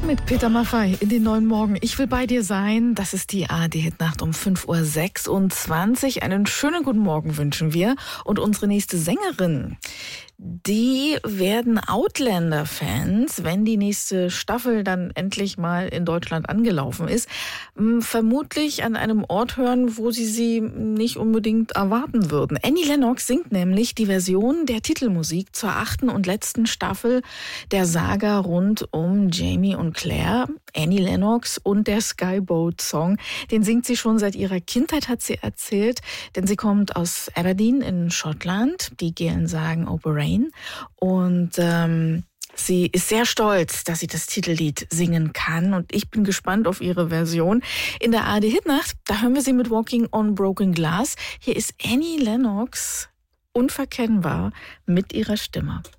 Mit Peter Maffay in den neuen Morgen. Ich will bei dir sein. Das ist die ARD-Hitnacht um 5:26 Uhr. Einen schönen guten Morgen wünschen wir. Und unsere nächste Sängerin, die werden Outlander-Fans, wenn die nächste Staffel dann endlich mal in Deutschland angelaufen ist, vermutlich an einem Ort hören, wo sie nicht unbedingt erwarten würden. Annie Lennox singt nämlich die Version der Titelmusik zur 8. und letzten Staffel der Saga rund um Jamie und Claire. Annie Lennox und der Skyboat-Song, den singt sie schon seit ihrer Kindheit, hat sie erzählt, denn sie kommt aus Aberdeen in Schottland. Die Gälen sagen O'Brien. Und sie ist sehr stolz, dass sie das Titellied singen kann. Und ich bin gespannt auf ihre Version. In der ARD-Hitnacht, da hören wir sie mit Walking on Broken Glass. Hier ist Annie Lennox unverkennbar mit ihrer Stimme.